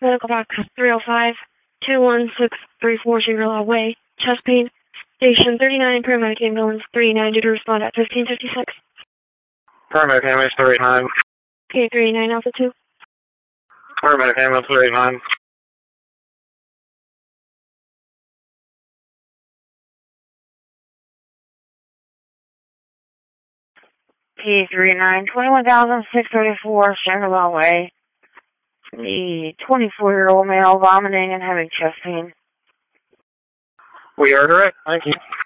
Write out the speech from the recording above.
Medical box 305-216-340 Way, chest pain. Station 39, paramedic ambulance 39, due to respond at 1556. Paramedic ambulance 39. K39 Alpha 2. Paramedic ambulance 39. P39, 21,634 Shangri-La Way. The 24-year-old male vomiting and having chest pain. We are direct. Thank you.